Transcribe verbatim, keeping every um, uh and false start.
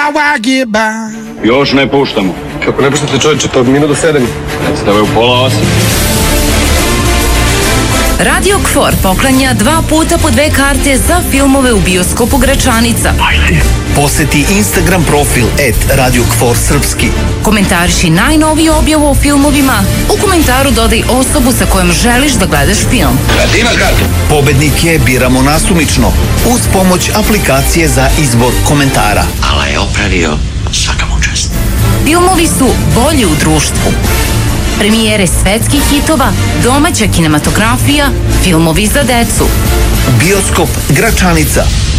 how I get by. Još ne puštamo. Kako ne puštate, čovječe, pa minut do sedam. Predstave u pola osam. Radio Kfor poklanja dva puta po dve karte za filmove u bioskopu Gračanica. Ajde. Poseti Instagram profil et Radio Kfor Srpski. Komentariši najnoviju objavu o filmovima. U komentaru dodaj osobu sa kojom želiš da gledaš film. Kad ima kartu? Pobednike biramo nasumično uz pomoć aplikacije za izbor komentara. Ala je opravio, svaka mu čast. Filmovi su bolji u društvu. Premijere svetskih hitova, domaća kinematografija, filmovi za decu. Bioskop Gračanica.